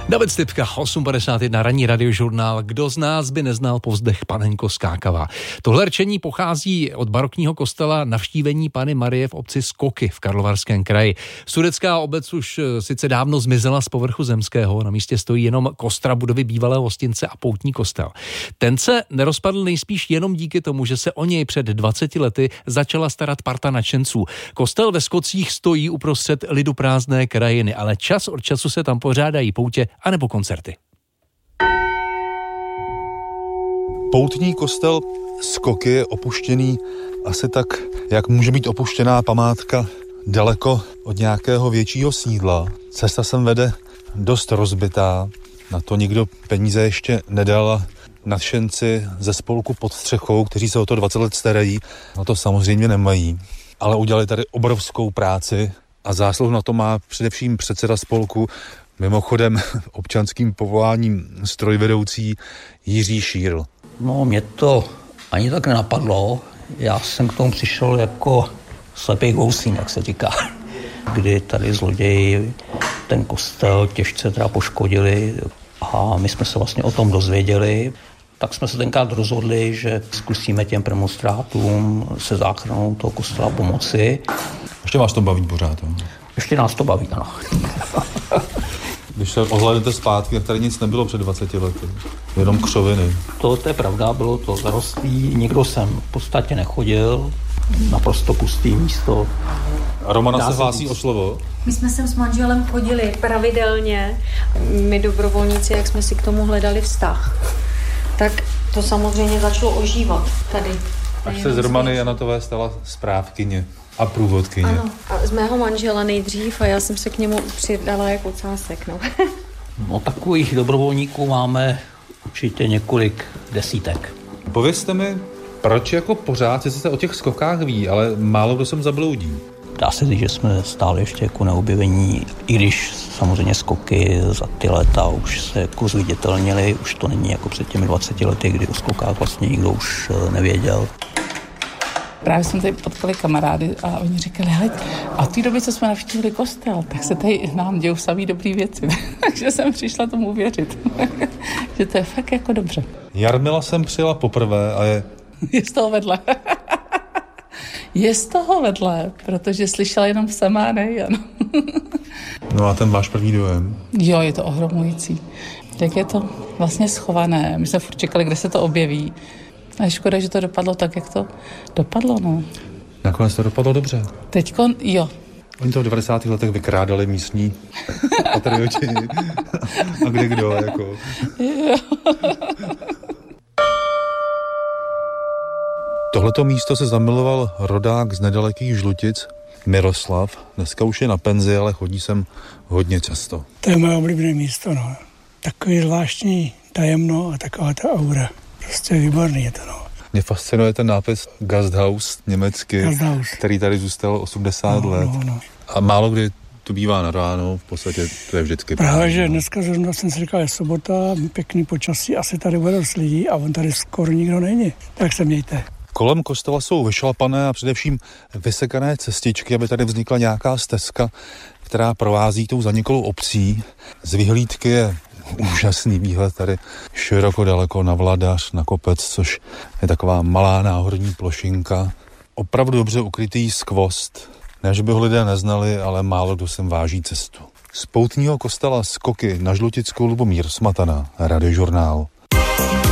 David Stipka, 8.51, ranní radiožurnál. Kdo z nás by neznal povzdech Panenko skákavá. Tohle rčení pochází od barokního kostela Navštívení Panny Marie v obci Skoky v Karlovarském kraji. Sudecká obec už sice dávno zmizela z povrchu zemského, na místě stojí jenom kostra budovy bývalého hostince a poutní kostel. Ten se nerozpadl nejspíš jenom díky tomu, že se o něj před 20 lety začala starat parta nadšenců. Kostel ve Skocích stojí uprostřed liduprázdné krajiny, ale čas od času se tam pořádají poutě anebo koncerty. Poutní kostel Skoky je opuštěný asi tak, jak může být opuštěná památka daleko od nějakého většího sídla. Cesta sem vede dost rozbitá, na to nikdo peníze ještě nedal. Nadšenci ze spolku Pod střechou, kteří se o to 20 let starají, na to samozřejmě nemají, ale udělali tady obrovskou práci a zásluhu na to má především předseda spolku, mimochodem občanským povoláním strojvedoucí Jiří Šírl. No, mě to ani tak nenapadlo. Já jsem k tomu přišel jako slepý houslín, jak se říká. Kdy tady zloději ten kostel těžce teda poškodili a my jsme se vlastně o tom dozvěděli. Tak jsme se tenkrát rozhodli, že zkusíme těm premonstrátům se záchranou toho kostela pomoci. Ještě vás to baví pořád? Ještě nás to baví, ano. Když se ohlédnete zpátky, tak tady nic nebylo před 20 lety. Jenom křoviny. To je pravda, bylo to zarostlý, nikdo sem v podstatě nechodil, naprosto pustý místo. A Romana se hlásí o slovo? My jsme sem s manželem chodili pravidelně, my dobrovolníci, jak jsme si k tomu hledali vztah. Tak to samozřejmě začalo ožívat tady. Až se z Romany Janatové stala správkyně a průvodkyně. Ano, a z mého manžela nejdřív a já jsem se k němu přidala jako ocásek, no. No, takových dobrovolníků máme určitě několik desítek. Povězte mi, proč jako pořád se o těch skokách ví, ale málo kdo sem zabloudí? Dá se říct, že jsme stále ještě jako neobjevení, i když samozřejmě skoky za ty léta už se jako zviditelnily, už to není jako před těmi 20 lety, kdy o skokách vlastně nikdo už nevěděl. Právě jsme tady potkali kamarády a oni říkali, hele, a v té době, co jsme navštívili kostel, tak se tady nám dějou samý dobrý věci. Takže jsem přišla tomu věřit, že to je fakt jako dobře. Jarmila jsem přijela poprvé a je z toho vedle. Je z toho vedle, protože slyšela jenom sama, ne Jan. No a ten váš první dojem? Jo, je to ohromující. Tak je to vlastně schované. My jsme furt čekali, kde se to objeví. A je škoda, že to dopadlo tak, jak to dopadlo, no. Nakonec to dopadlo dobře. Teďko, jo. Oni to v 90. letech vykrádali místní patrioti. A kde kdo, jako. Jo. Tohleto místo se zamiloval rodák z nedalekých Žlutic, Miroslav. Dneska už je na penzi, ale chodí sem hodně často. To je moje oblíbené místo, no. Takový zvláštní tajemno a taková ta aura. Prostě výborný je to, no. Mě fascinuje ten nápis Gasthaus německy, Gasthaus, který tady zůstal 80 let. No. A málo kdy to bývá na ráno, v podstatě to je vždycky. Právě, že dneska zrovna jsem si říkal, je sobota, pěkný počasí, asi tady bude dost lidí a on tady skoro nikdo není. Tak se mějte. Kolem kostela jsou vyšlapané a především vysekané cestičky, aby tady vznikla nějaká stezka, která provází tou zaniklou obcí. Z vyhlídky je úžasný výhled tady široko daleko na Vladař, na kopec, což je taková malá náhorní plošinka. Opravdu dobře ukrytý skvost. Ne, že by ho lidé neznali, ale málo kdo sem váží cestu. Z poutního kostela Skoky na Žlutickou Lubomír Smatana, Radiožurnál.